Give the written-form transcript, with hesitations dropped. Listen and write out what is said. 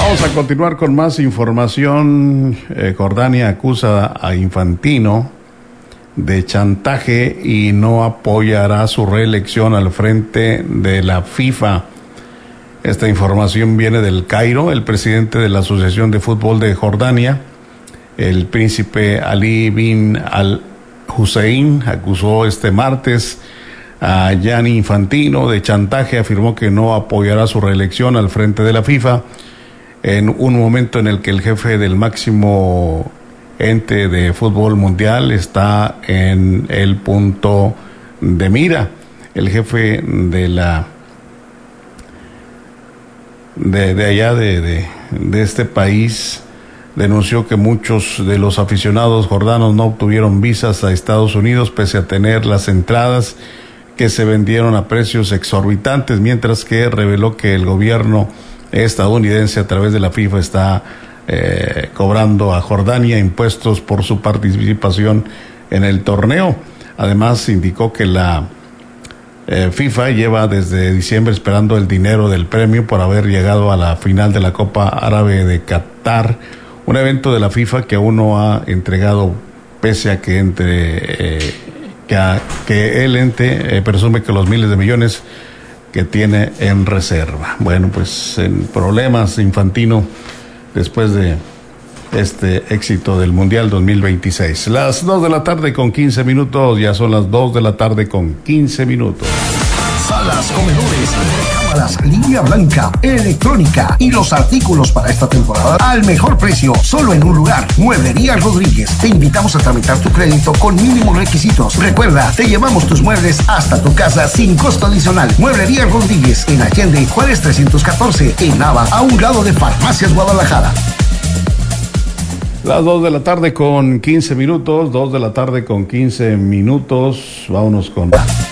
Vamos a continuar con más información. Jordania acusa a Infantino de chantaje y no apoyará su reelección al frente de la FIFA. Esta información viene del Cairo. El presidente de la Asociación de Fútbol de Jordania, el príncipe Ali bin al-Hussein, acusó este martes a Gianni Infantino de chantaje. Afirmó que no apoyará su reelección al frente de la FIFA en un momento en el que el jefe del máximo ente de fútbol mundial está en el punto de mira. El jefe de allá de este país denunció que muchos de los aficionados jordanos no obtuvieron visas a Estados Unidos pese a tener las entradas que se vendieron a precios exorbitantes, mientras que reveló que el gobierno estadounidense a través de la FIFA está cobrando a Jordania impuestos por su participación en el torneo. Además, indicó que la FIFA lleva desde diciembre esperando el dinero del premio por haber llegado a la final de la Copa Árabe de Qatar, un evento de la FIFA que aún no ha entregado, pese a que el ente presume que los miles de millones que tiene en reserva. Bueno, pues en problemas Infantino después de este éxito del Mundial 2026. Las 2 de la tarde con 15 minutos, ya son las 2 de la tarde con 15 minutos. Salas, comedores, cámaras, línea blanca, electrónica y los artículos para esta temporada al mejor precio, solo en un lugar. Mueblería Rodríguez. Te invitamos a tramitar tu crédito con mínimos requisitos. Recuerda, te llevamos tus muebles hasta tu casa sin costo adicional. Mueblería Rodríguez, en Allende, Juárez 314, en Nava, a un lado de Farmacias Guadalajara. Las 2 de la tarde con 15 minutos, 2 de la tarde con 15 minutos, vámonos con...